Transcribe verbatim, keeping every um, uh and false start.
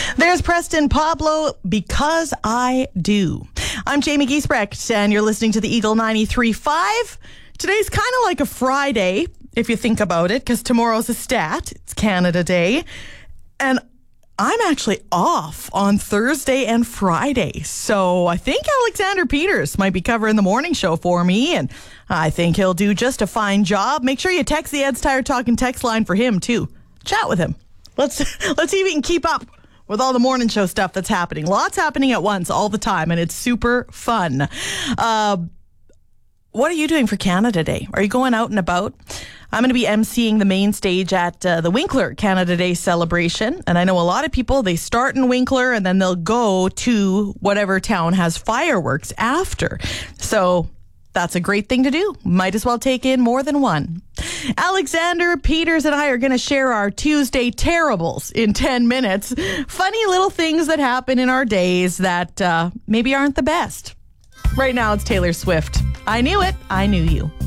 There's Preston Pablo, Because I Do. I'm Jamie Giesbrecht, and you're listening to the Eagle ninety-three point five. Today's kind of like a Friday, if you think about it, because tomorrow's a stat. It's Canada Day. And I'm actually off on Thursday and Friday. So I think Alexander Peters might be covering the morning show for me, and I think he'll do just a fine job. Make sure you text the Ed's Tire Talking text line for him, too. Chat with him. Let's let's see if we can keep up with all the morning show stuff that's happening. Lots happening at once all the time, and it's super fun. Uh, what are you doing for Canada Day? Are you going out and about? I'm going to be emceeing the main stage at uh, the Winkler Canada Day celebration. And I know a lot of people, they start in Winkler and then they'll go to whatever town has fireworks after. So that's a great thing to do. Might as well take in more than one. Alexander Peters and I are going to share our Tuesday terribles in ten minutes. Funny little things that happen in our days that uh, maybe aren't the best. Right now, it's Taylor Swift. I knew it. I knew you.